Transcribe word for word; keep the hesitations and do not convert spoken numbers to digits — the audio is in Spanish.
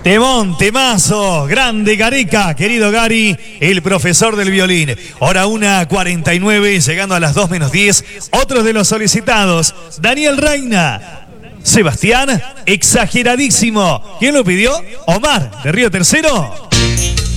Temón, temazo, grande Gareca, querido Gary, el profesor del violín. Hora una cuarenta y nueve, llegando a las dos menos diez. Otros de los solicitados, Daniel Reina, Sebastián, exageradísimo. ¿Quién lo pidió? Omar, de Río Tercero.